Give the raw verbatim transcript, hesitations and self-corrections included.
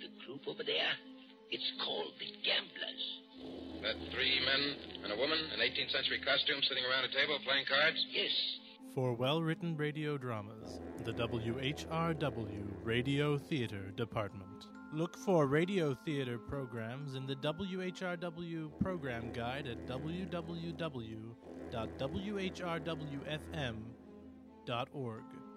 the group over there? It's called the Gamblers. That three men and a woman in eighteenth century costume sitting around a table playing cards? Yes. For well-written radio dramas, the W H R W Radio Theater Department. Look for radio theater programs in the W H R W program guide at w w w dot w h r w f m dot org.